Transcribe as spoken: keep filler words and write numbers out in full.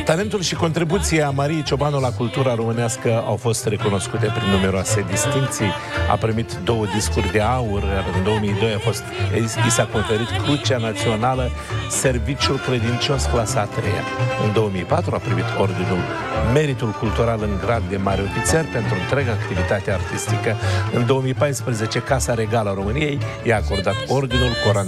Talentul și contribuția Mariei Ciobanu la cultura românească au fost recunoscute prin numeroase distincții. A primit două discuri de aur, iar în două mii doi a fost, i s-a conferit Crucea Națională Serviciul Credincios clasa a treia. În două mii patru a primit Ordinul Meritul Cultural în grad de mare ofițer pentru întreaga activitate artistică. În două mii paisprezece, Casa Regală a României i-a acordat Ordinul Coroana